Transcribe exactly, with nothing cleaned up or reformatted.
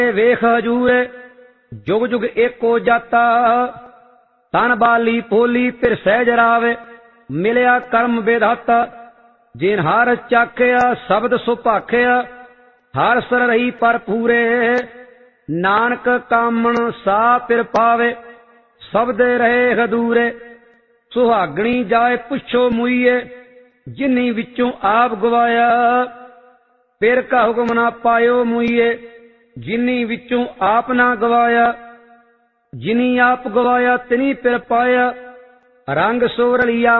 ਵੇਖ ਹਜੂਰੇ ਜੁਗ ਜੁਗ ਏਕੋ ਜਾਤਾ। ਤਨ ਬਾਲੀ ਭੋਲੀ ਫਿਰ ਸਹਿਜ ਰਾਵੇ ਮਿਲਿਆ ਕਰਮ ਵਿਧਾਤਾ। ਜਿਨ ਹਰ ਚਾਖਿਆ ਸ਼ਬਦ ਸੁਭਾਖਿਆ ਹਰ ਸਰ ਰਹੀ ਪਰ ਪੂਰੇ। ਨਾਨਕ ਕਾਮਣ ਸਾ ਪਿਰ ਪਾਵੇ ਸਬਦੇ ਰਹੇ ਹਦੂਰੇ। ਸੁਹਾਗਣੀ ਜਾਏ ਪੁੱਛੋ ਮੁਈਏ ਜਿਨੀ ਵਿੱਚੋਂ ਆਪ ਗਵਾਇਆ। ਪਿਰ ਕਾ ਹੁਕਮ ਨਾ ਪਾਇਓ ਮੁਈਏ ਜਿਨੀ ਵਿੱਚੋਂ ਆਪ ਨਾ ਗਵਾਇਆ। ਜਿਨੀ ਆਪ ਗਵਾਇਆ ਤਿਨੀ ਪਿਰ ਪਾਇਆ ਰੰਗ ਸੋ ਰਲੀਆ